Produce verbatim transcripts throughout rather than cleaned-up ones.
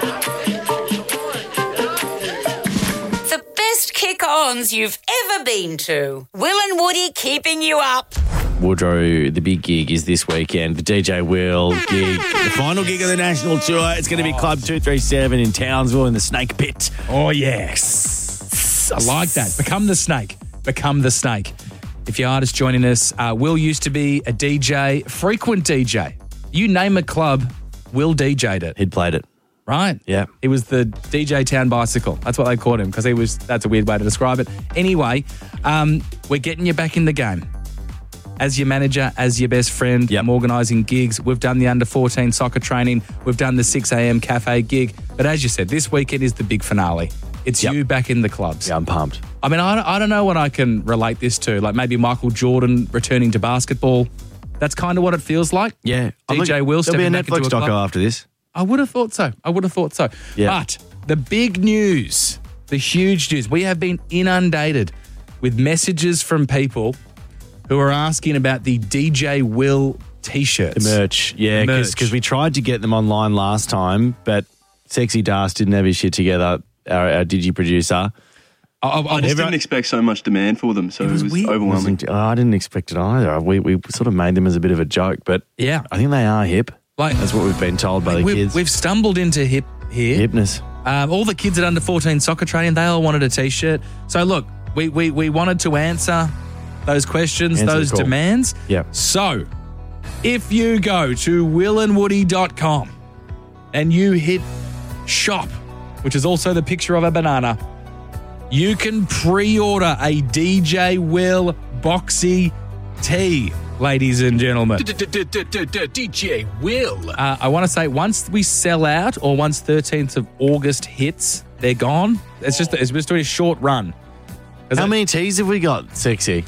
The best kick-ons you've ever been to. Will and Woody keeping you up. Woodrow, the big gig is this weekend. The D J Will gig, the final gig of the national tour. It's going to be Club two thirty-seven in Townsville in the Snake Pit. Oh, yes. I like that. Become the snake. Become the snake. If you are just joining us, uh, Will used to be a D J, frequent D J. You name a club, Will D J'd it. He'd played it. Right? Yeah. He was the D J Town Bicycle. That's what they called him because he was. That's a weird way to describe it. Anyway, um, we're getting you back in the game. As your manager, as your best friend, yep. I'm organising gigs. We've done the under fourteen soccer training. We've done the six a.m. cafe gig. But as you said, this weekend is the big finale. It's yep. you back in the clubs. Yeah, I'm pumped. I mean, I don't, I don't know what I can relate this to. Like maybe Michael Jordan returning to basketball. That's kind of what it feels like. Yeah. D J Will stepping back into a There'll be a Netflix doco after this. I would have thought so. I would have thought so. Yeah. But the big news, the huge news, we have been inundated with messages from people who are asking about the D J Will T-shirts. The merch, yeah, because we tried to get them online last time, but Sexy Das didn't have his shit together, our, our Digi producer. I, I, I just didn't expect so much demand for them, so it was, it was overwhelming. Oh, I didn't expect it either. We we sort of made them as a bit of a joke, but yeah, I think they are hip. Like that's what we've been told by like the we've, kids. We've stumbled into hip here. Hipness. Um, all the kids at under fourteen soccer training, they all wanted a T-shirt. So look, we we we wanted to answer those questions, Answer those demands. Yeah. So, if you go to will and woody dot com and you hit shop, which is also the picture of a banana, you can pre-order a D J Will Boxy tee, ladies and gentlemen. D J Will. Uh, I want to say once we sell out or once thirteenth of August hits, they're gone. It's just it's just doing a short run. How many tees have we got, Sexy?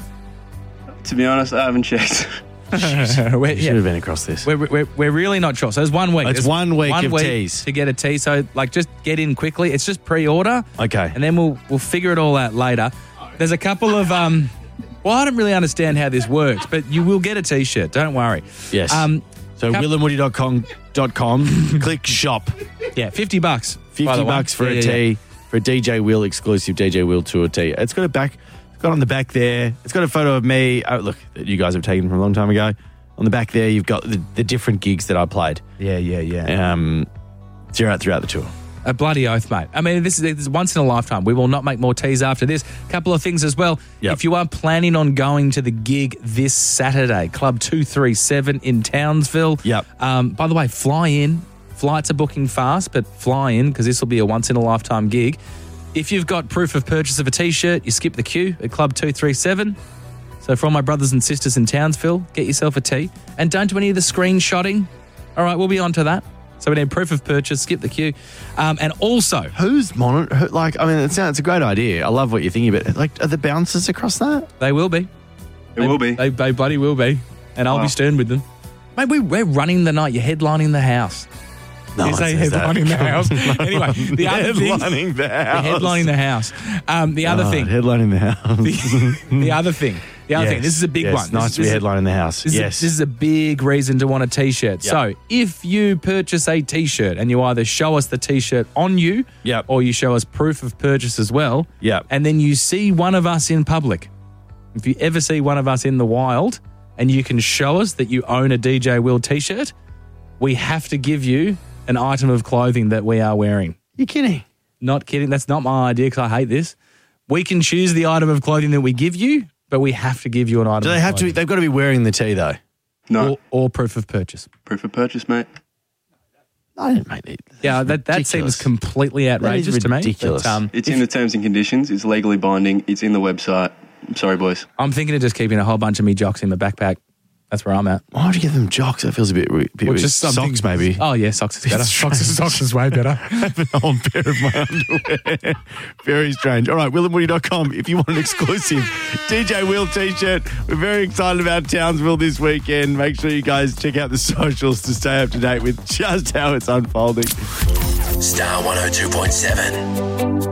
To be honest, I haven't checked. we're, should yeah. have been across this. We're, we're, we're really not sure. So it's one week. It's There's one week one of week teas. to get a tea. So like, just get in quickly. It's just pre-order. Okay. And then we'll we'll figure it all out later. There's a couple of um. Well, I don't really understand how this works, but you will get a T-shirt. Don't worry. Yes. Um. So Cap- will and woody dot com dot com. Click shop. Yeah, fifty bucks. Fifty bucks for yeah, a yeah, tee yeah. for a D J Will exclusive D J Will tour tee. It's got a back. It's got on the back there. It's got a photo of me. Oh, look, that you guys have taken from a long time ago. On the back there, you've got the, the different gigs that I played. Yeah, yeah, yeah. Um, throughout throughout the tour. A bloody oath, mate. I mean, this is, this is once in a lifetime. We will not make more teas after this. Couple of things as well. Yep. If you are planning on going to the gig this Saturday, Club two thirty-seven in Townsville. Yep. Um, by the way, fly in. Flights are booking fast, but fly in because this will be a once in a lifetime gig. If you've got proof of purchase of a T-shirt, you skip the queue at Club two thirty-seven. So for all my brothers and sisters in Townsville, get yourself a tee. And don't do any of the screenshotting. All right, we'll be on to that. So we need proof of purchase, skip the queue. Um, and also... Who's monitor? Who, like, I mean, it sounds, it's a great idea. I love what you're thinking about. Like, are the bouncers across that? They will be. It they, will be. They, they bloody will be. And I'll Wow. be stern with them. Mate, we, we're running the night. You're headlining the house. No, you say headlining the house. Anyway, the other thing... Headlining the house. You're headlining the house. Um, the other Oh, thing... Headlining the house. The, the other thing... The other Yes, thing, this is a big yes, one. Nice this, to be this is, headlining the house. This, yes. is, this is a big reason to want a T-shirt. Yep. So if you purchase a T-shirt and you either show us the T-shirt on you Yep. or you show us proof of purchase as well, Yep. and then you see one of us in public, if you ever see one of us in the wild and you can show us that you own a D J Will T-shirt, we have to give you an item of clothing that we are wearing. You're kidding. Not kidding. That's not my idea because I hate this. We can choose the item of clothing that we give you, but we have to give you an item. Do they of have to? clothing. They've got to be wearing the tee, though. No. Or, or proof of purchase. Proof of purchase, mate. I didn't make it. Yeah, that, that seems completely outrageous to me. ridiculous. But, um, It's in the terms and conditions. It's legally binding. It's in the website. I'm sorry, boys. I'm thinking of just keeping a whole bunch of me jocks in my backpack. That's where I'm at. Why would you give them jocks? That feels a bit, bit Or weird. just something- Socks, maybe. Oh, yeah, socks is better. Socks is, socks is way better. Have an old pair of my underwear. Very strange. All right, will and woody dot com if you want an exclusive D J Will T-shirt. We're very excited about Townsville this weekend. Make sure you guys check out the socials to stay up to date with just how it's unfolding. Star one oh two point seven.